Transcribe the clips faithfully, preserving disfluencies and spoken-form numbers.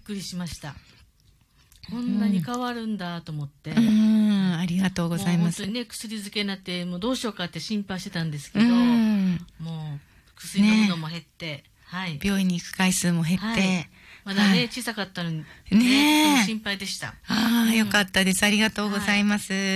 くりしました。こんなに変わるんだと思って。 うん、ありがとうございます。 もう本当にね、薬漬けになって、もうどうしようかって心配してたんですけど、 うんもう薬飲むのも減って、ね、はい。 病院に行く回数も減って、はい、 まだね、はい、小さかったのに、ね、ね、とても心配でした。 ああ、よかったです。ありがとうございます。はい。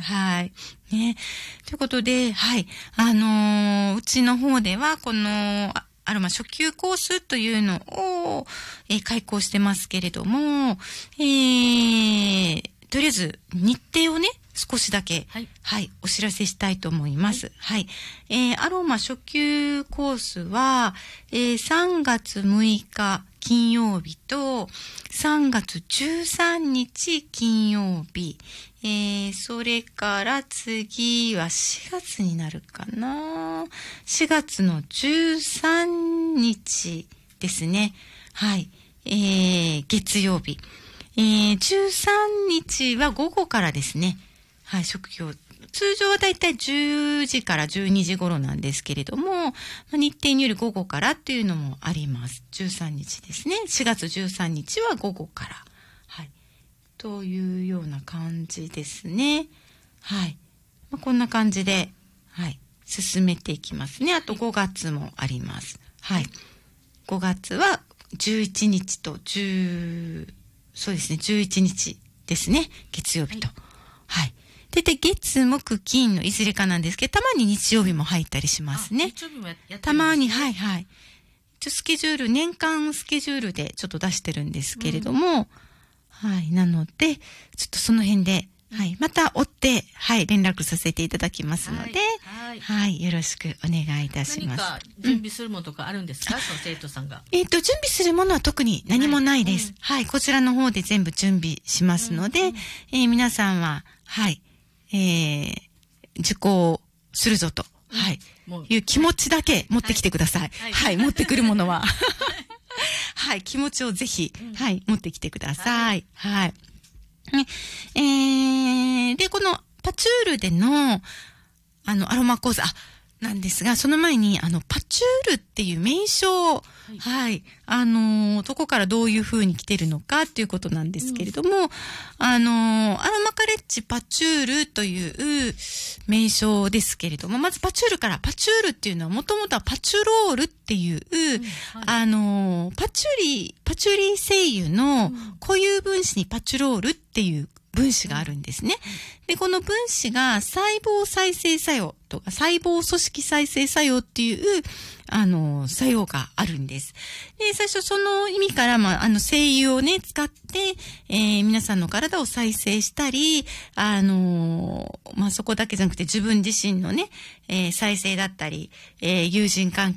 はい。ね。ということで、はい。あのー、うちの方では、この、アロマ初級コースというのを、えー、開講してますけれども、えー、とりあえず日程をね、少しだけ、はい、はい、お知らせしたいと思います。はい。はい、えー、アロマ初級コースは、えー、さんがつむいか金曜日と、さんがつじゅうさんにち金曜日、えー、それから次はしがつになるかな。しがつのじゅうさんにちですね。はい。えー、月曜日。えー、じゅうさんにちは午後からですね。はい、職業。通常はだいたいじゅうじからじゅうにじ頃なんですけれども、日程による午後からっていうのもあります。じゅうさんにちですね。しがつじゅうさんにちは午後から。はい。というような感じですね。はい。まあ、こんな感じで、はい。進めていきますね。あとごがつもあります。はい。ごがつはじゅういちにちとじゅう、そうですね、じゅういちにちですね。月曜日と。はい。はい、で、で、月、木、金のいずれかなんですけど、たまに日曜日も入ったりしますね。 日曜日もやってるんですね。 たまに、はいはい。一応スケジュール、年間スケジュールでちょっと出してるんですけれども、うん、はい。なので、ちょっとその辺で、はい。また追って、はい。連絡させていただきますので、はい。はい。よろしくお願いいたします。 何か準備するものとかあるんですか、うん、その生徒さんが。 えっと、準備するものは特に何もないです。はい。うん、はい、こちらの方で全部準備しますので、うんうん、えー、皆さんは、はい。えー、受講するぞと、うん、はい。いう気持ちだけ持ってきてください。はい。はい、持ってくるものは。はい。気持ちをぜひ、うん、はい。持ってきてください。はい。はいね、えー、で、このパチュールでの、あの、アロマ講座、あ、なんですが、その前に、あの、パチュールっていう名称、はい、はい、あの、どこからどういう風に来てるのかっていうことなんですけれども、うん、あの、アロマカレッジパチュールという名称ですけれども、まずパチュールから、パチュールっていうのはもともとはパチュロールっていう、うんはい、あの、パチュリ、パチュリ精油の固有分子にパチュロールっていう分子があるんですね。で、この分子が細胞再生作用とか細胞組織再生作用っていう、あの、作用があるんです。で、最初その意味から、まあ、あの、精油をね、使って、えー、皆さんの体を再生したり、あの、まあ、そこだけじゃなくて自分自身のね、えー、再生だったり、えー、友人関